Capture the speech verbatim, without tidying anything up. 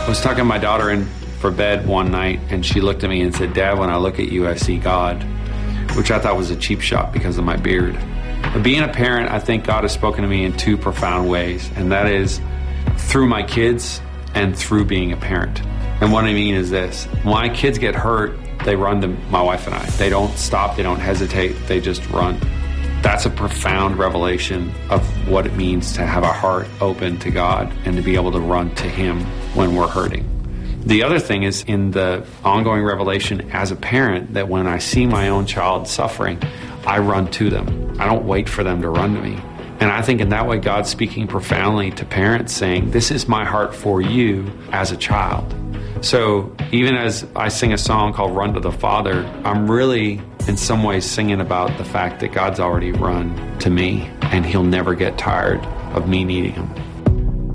was tucking my daughter in for bed one night, and she looked at me and said, "Dad, when I look at you, I see God," which I thought was a cheap shot because of my beard. But being a parent, I think God has spoken to me in two profound ways, and that is through my kids and through being a parent. And what I mean is this: when my kids get hurt, they run to my wife and I. They don't stop, they don't hesitate, they just run. That's a profound revelation of what it means to have our heart open to God and to be able to run to Him when we're hurting. The other thing is in the ongoing revelation as a parent that when I see my own child suffering, I run to them. I don't wait for them to run to me. And I think in that way, God's speaking profoundly to parents saying, this is my heart for you as a child. So even as I sing a song called Run to the Father, I'm really in some ways singing about the fact that God's already run to me and He'll never get tired of me needing Him.